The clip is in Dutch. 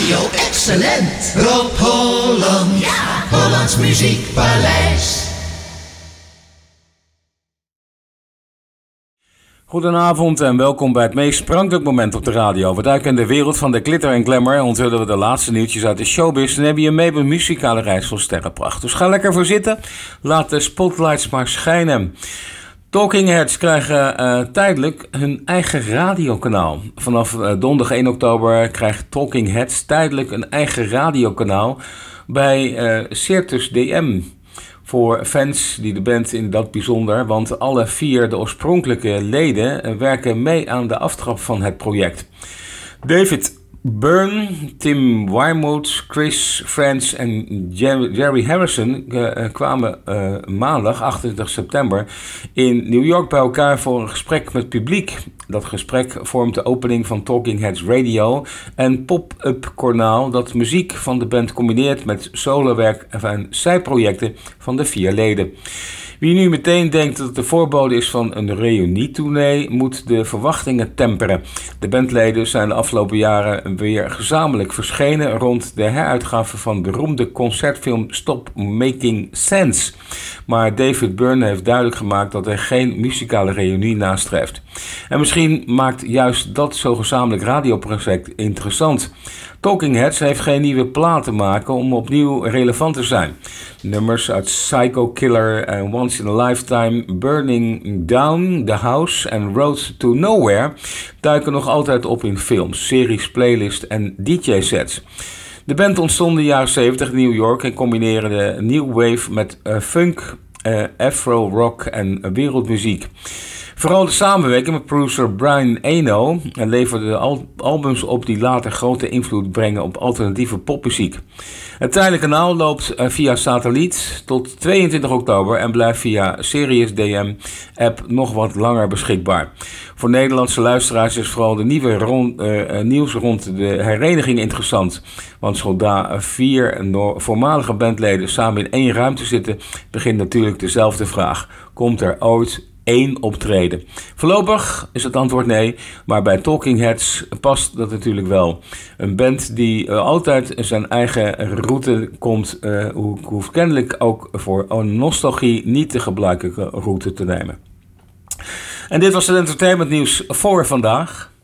Radio Excellent. Rob Holland, ja. Hollands Muziekpaleis. Goedenavond en welkom bij het meest sprankelijk moment op de radio. We duiken in de wereld van de glitter en glamour en onthullen we de laatste nieuwtjes uit de showbiz en hebben je mee op een muzikale reis vol sterrenpracht. Dus ga lekker voor zitten, laat de spotlights maar schijnen. Talking Heads krijgen tijdelijk hun eigen radiokanaal. Vanaf donderdag 1 oktober krijgt Talking Heads tijdelijk een eigen radiokanaal bij Circus DM. Voor fans die de band in dat bijzonder, want alle 4 de oorspronkelijke leden werken mee aan de aftrap van het project. David Byrne, Tim Wymout, Chris Frantz en Jerry Harrison kwamen maandag 28 september in New York bij elkaar voor een gesprek met publiek. Dat gesprek vormt de opening van Talking Heads Radio en pop-up kanaal dat muziek van de band combineert met solowerk en zijprojecten van de 4 leden. Wie nu meteen denkt dat het de voorbode is van een reunietournee, moet de verwachtingen temperen. De bandleden zijn de afgelopen jaren weer gezamenlijk verschenen rond de heruitgave van de beroemde concertfilm Stop Making Sense. Maar David Byrne heeft duidelijk gemaakt dat hij geen muzikale reunie nastreeft. En misschien maakt juist dat zo gezamenlijk radioproject interessant. Talking Heads heeft geen nieuwe plaat te maken om opnieuw relevant te zijn. Nummers uit Psycho Killer en Once in a Lifetime, Burning Down, The House en Road to Nowhere duiken nog altijd op in films, series, playlists en DJ-sets. De band ontstond in de jaren 70 in New York en combineerde de new wave met funk, afro rock en wereldmuziek. Vooral de samenwerking met producer Brian Eno leverde albums op die later grote invloed brengen op alternatieve popmuziek. Het tijdelijke kanaal loopt via satelliet tot 22 oktober en blijft via Sirius DM app nog wat langer beschikbaar. Voor Nederlandse luisteraars is vooral de nieuws rond de hereniging interessant. Want zodra 4 voormalige bandleden samen in één ruimte zitten, begint natuurlijk dezelfde vraag. Komt er ooit 1 optreden? Voorlopig is het antwoord nee, maar bij Talking Heads past dat natuurlijk wel. Een band die altijd zijn eigen route komt, hoeft kennelijk ook voor nostalgie niet de gebruikelijke route te nemen. En dit was het entertainment nieuws voor vandaag.